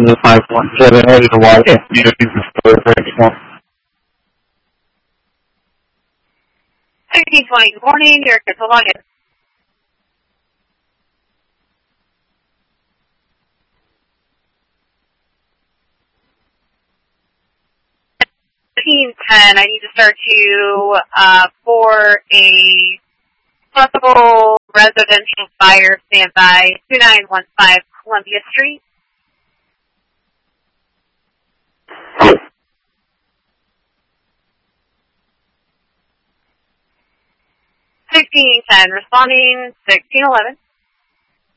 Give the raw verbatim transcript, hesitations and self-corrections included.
from the five one seven, ready to watch F B O the story for X one. thirteen twenty, good morning, your kids will log in. fifteen ten, I need to start you uh, for a possible residential fire standby, two nine one five Columbia Street. sixteen ten, responding sixteen eleven.